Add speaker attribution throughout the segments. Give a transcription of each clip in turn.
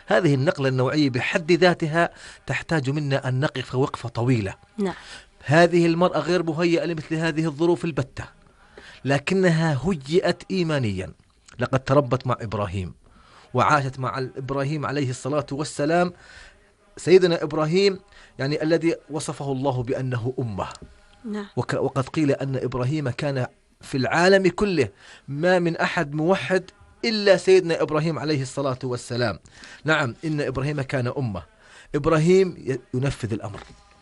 Speaker 1: هذه النقلة النوعية بحد ذاتها تحتاج منا أن نقف وقفة طويلة.
Speaker 2: نعم.
Speaker 1: هذه المرأة غير مهيئة لمثل هذه الظروف البتة، لكنها هيئت إيمانيا. لقد تربت مع إبراهيم وعاشت مع إبراهيم عليه الصلاة والسلام. سيدنا إبراهيم يعني الذي وصفه الله بأنه أمة.
Speaker 2: نعم.
Speaker 1: وقد قيل أن إبراهيم كان في العالم كله ما من أحد موحد إلا سيدنا إبراهيم عليه الصلاة والسلام. نعم، إن إبراهيم كان أمة. إبراهيم ينفذ الأمر.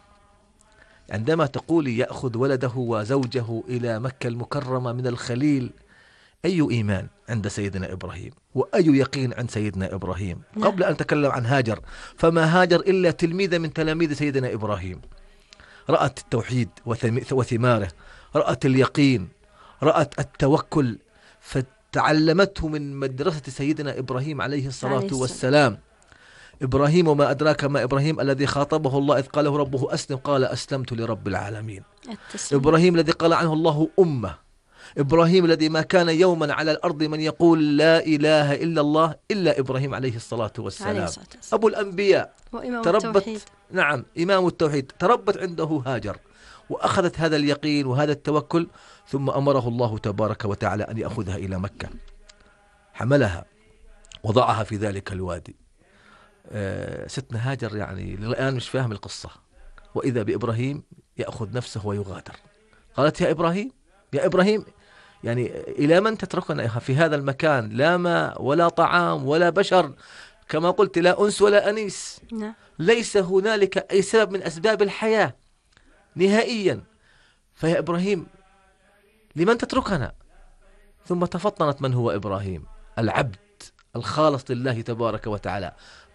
Speaker 1: عندما تقول يأخذ ولده وزوجه إلى مكة المكرمة من الخليل، أي إيمان عند سيدنا إبراهيم وأي يقين عند سيدنا إبراهيم. قبل أن نتكلم عن هاجر، فما هاجر إلا تلميذة من تلاميذ سيدنا إبراهيم. رأت التوحيد وثماره، رأت اليقين، رأت التوكل، فتعلمته من مدرسة سيدنا إبراهيم عليه الصلاة والسلام. إبراهيم وما أدراك ما إبراهيم الذي خاطبه الله إذ قاله ربه أسلم قال أسلمت لرب العالمين. إبراهيم الذي قال عنه الله أمة. إبراهيم الذي ما كان يوما على الأرض من يقول لا إله إلا الله إلا إبراهيم عليه الصلاة والسلام. أبو الأنبياء تربت التوحيد. نعم، إمام التوحيد. تربت عنده هاجر وأخذت هذا اليقين وهذا التوكل، ثم أمره الله تبارك وتعالى أن يأخذها إلى مكة. حملها وضعها في ذلك الوادي. ستنا هاجر يعني الآن مش فاهم القصة، وإذا بإبراهيم يأخذ نفسه ويغادر. قالت يا إبراهيم، يا إبراهيم، يعني إلى من تتركنا في هذا المكان؟ لا ماء ولا طعام ولا بشر، كما قلت لا أنس ولا أنيس. ليس هنالك أي سبب من أسباب الحياة نهائيا. فيا إبراهيم لمن تتركنا؟ ثم تفطنت من هو إبراهيم، العبد الخالص لله تبارك وتعالى.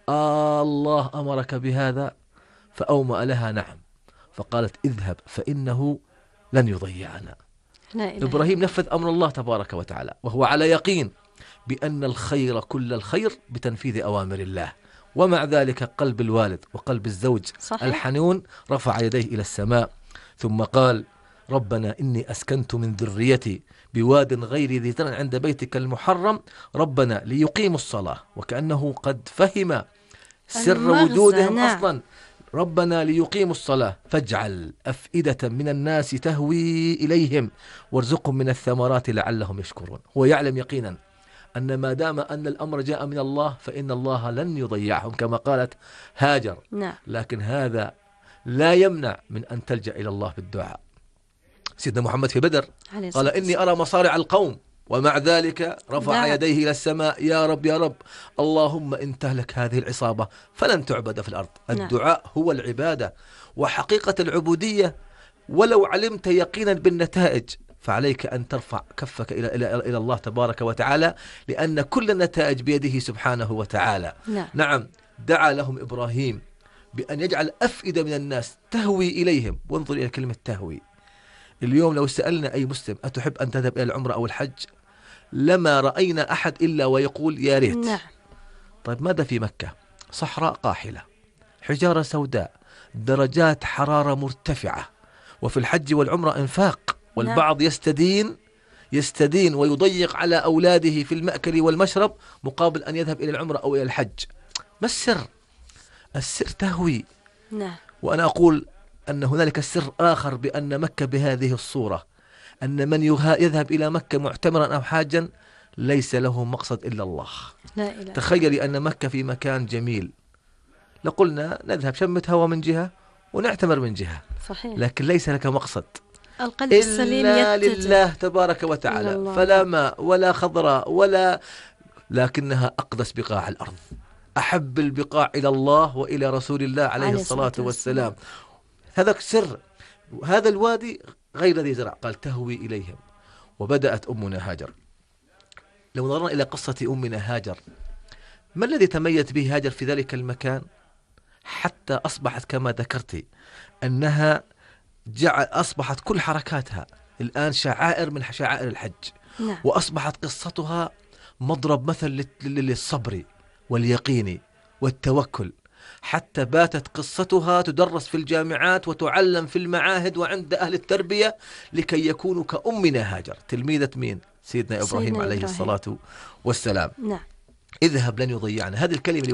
Speaker 1: الله أمرك بهذا؟ فأومأ لها نعم. فقالت اذهب فإنه لن يضيعنا. إبراهيم نفذ أمر الله تبارك وتعالى وهو على يقين بأن الخير كل الخير بتنفيذ أوامر الله. ومع ذلك قلب الوالد وقلب الزوج صحيح. الحنون رفع يديه إلى السماء ثم قال ربنا إني أسكنت من ذريتي بواد غير ذي زرع عند بيتك المحرم ربنا ليقيموا الصلاة. وكأنه قد فهم سر وجودهم أصلا. ربنا ليقيموا الصلاة فاجعل أفئدة من الناس تهوي إليهم وارزقهم من الثمرات لعلهم يشكرون. هو يعلم يقينا أن ما دام أن الأمر جاء من الله فإن الله لن يضيعهم كما قالت هاجر. لكن هذا لا يمنع من أن تلجأ إلى الله بالدعاء. سيدنا محمد في بدر قال إني أرى مصارع القوم، ومع ذلك رفع يديه إلى السماء يا رب يا رب اللهم إن تهلك هذه العصابة فلن تعبد في الأرض. الدعاء هو العبادة وحقيقة العبودية. ولو علمت يقينا بالنتائج فعليك أن ترفع كفك إلى الله تبارك وتعالى، لأن كل النتائج بيده سبحانه وتعالى. نعم، دعا لهم إبراهيم بأن يجعل أفئدة من الناس تهوي إليهم. وانظر إلى كلمة تهوي. اليوم لو سألنا أي مسلم أتحب أن تذهب إلى العمرة أو الحج لما رأينا أحد إلا ويقول يا ريت. طيب ماذا في مكة؟ صحراء قاحلة، حجارة سوداء، درجات حرارة مرتفعة، وفي الحج والعمرة إنفاق، والبعض يستدين ويضيق على أولاده في المأكل والمشرب مقابل أن يذهب إلى العمرة أو إلى الحج. ما السر؟ السر تهوي. وأنا أقول أن هنالك سر آخر بأن مكة بهذه الصورة، أن من يذهب إلى مكة معتمرا أو حاجا ليس له مقصد إلا الله. تخيلي أن مكة في مكان جميل، لقلنا نذهب شمة هوا من جهة ونعتمر من جهة. صحيح. لكن ليس لك مقصد
Speaker 2: القلب السليم
Speaker 1: إلا لله تبارك وتعالى، فلا ماء ولا خضراء ولا، لكنها أقدس بقاع الأرض، أحب البقاع إلى الله وإلى رسول الله عليه الصلاة والسلام. هذا سر. هذا الوادي غير ذي زرع، قال تهوي إليهم. وبدأت أمنا هاجر. لو نظرنا إلى قصة أمنا هاجر، ما الذي تميز به هاجر في ذلك المكان حتى أصبحت كما ذكرت أنها أصبحت كل حركاتها الآن شعائر من شعائر الحج. وأصبحت قصتها مضرب مثل للصبر واليقين والتوكل، حتى باتت قصتها تدرس في الجامعات وتعلم في المعاهد وعند أهل التربية لكي يكونوا كأمنا هاجر تلميذة مين؟ سيدنا إبراهيم عليه الصلاة والسلام. اذهب لن يضيعنا. هذه الكلمة